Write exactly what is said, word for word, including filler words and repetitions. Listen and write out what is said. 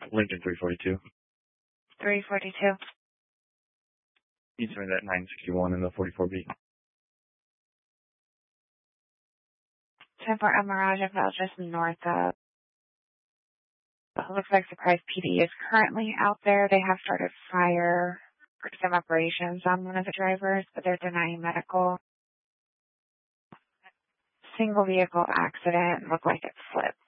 Lincoln three forty-two. three forty-two. You tell me that nine sixty-one in the forty-four B. ten four El Mirage, I felt just north of. It looks like Surprise P D is currently out there. They have started fire for some operations on one of the drivers, but they're denying medical. Single vehicle accident. Looked like it flipped.